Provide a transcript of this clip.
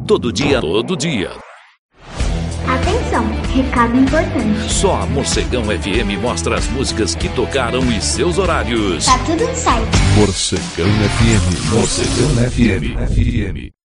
Todo dia, todo dia. Atenção, recado importante. Só a Morcegão FM mostra as músicas que tocaram e seus horários. Tá tudo no site. Morcegão FM. Morcegão FM.